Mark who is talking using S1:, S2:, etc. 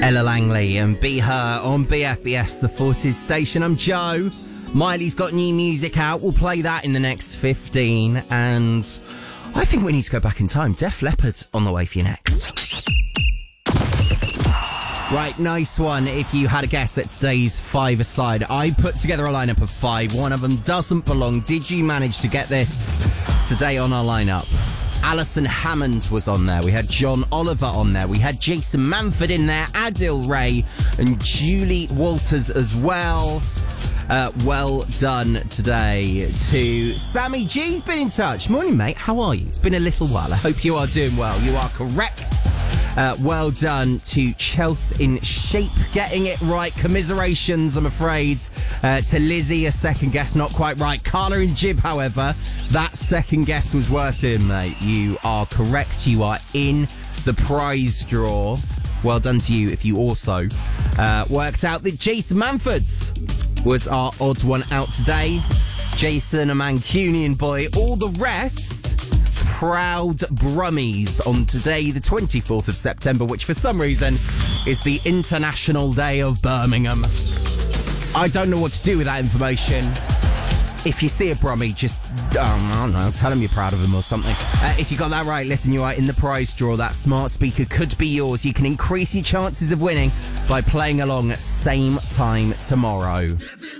S1: Ella Langley and Be Her on BFBS, the Forces station. I'm Joe. Miley's got new music out. We'll play that in the next 15. And I think we need to go back in time. Def Leppard on the way for you next. Right, nice one. If you had a guess at today's five-a-side, I put together a lineup of five. One of them doesn't belong. Did you manage to get this today on our lineup? Alison Hammond was on there. We had John Oliver on there. We had Jason Manford in there, Adil Ray, and Julie Walters as well. Well done today to Sammy G's been in touch. Morning, mate. How are you? It's been a little while. I hope you are doing well. You are correct. Well done to Chelsea in Shape, getting it right. Commiserations, I'm afraid. To Lizzie, a second guess, not quite right. Carla and Jib, however, that second guess was worth doing, mate. You are correct. You are in the prize draw. Well done to you if you also worked out that Jason Manford's was our odd one out today. Jason, a Mancunian boy. All the rest, proud Brummies on today, the 24th of September, which for some reason is the International Day of Birmingham. I don't know what to do with that information. If you see a Brummie, just, I don't know, tell them you're proud of them or something. If you got that right, listen, you are in the prize draw. That smart speaker could be yours. You can increase your chances of winning by playing along at same time tomorrow.